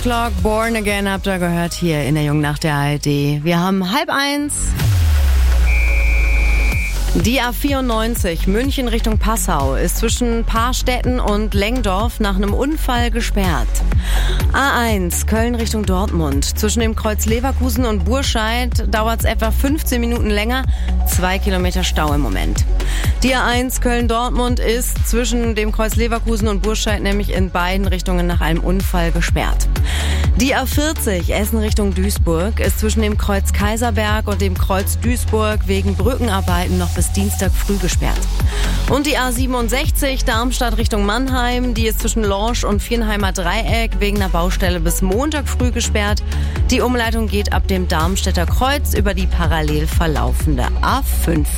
O'Clock, Born Again habt ihr gehört hier in der Jungnacht der ARD. Wir haben 12:30. Die A94 München Richtung Passau ist zwischen Paarstetten und Lengdorf nach einem Unfall gesperrt. A1 Köln Richtung Dortmund. Zwischen dem Kreuz Leverkusen und Burscheid dauert es etwa 15 Minuten länger. 2 Kilometer Stau im Moment. Die A1 Köln-Dortmund ist zwischen dem Kreuz Leverkusen und Burscheid nämlich in beiden Richtungen nach einem Unfall gesperrt. Die A40 Essen Richtung Duisburg ist zwischen dem Kreuz Kaiserberg und dem Kreuz Duisburg wegen Brückenarbeiten noch bis Dienstag früh gesperrt. Und die A67 Darmstadt Richtung Mannheim, die ist zwischen Lorsch und Viernheimer Dreieck wegen einer Baustelle bis Montag früh gesperrt. Die Umleitung geht ab dem Darmstädter Kreuz über die parallel verlaufende A5.